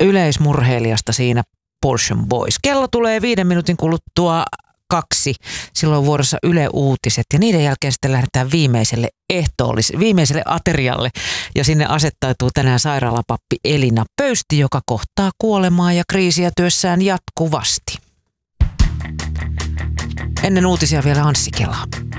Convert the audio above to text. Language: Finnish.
yleismurheilijasta siinä Portion Boys. Kello tulee 5 minuutin kuluttua 2. Silloin vuorossa Yle Uutiset ja niiden jälkeen sitten lähdetään viimeiselle aterialle. Ja sinne asettautuu tänään sairaalapappi Elina Pöysti, joka kohtaa kuolemaa ja kriisiä työssään jatkuvasti. Ennen uutisia vielä Anssi Kela.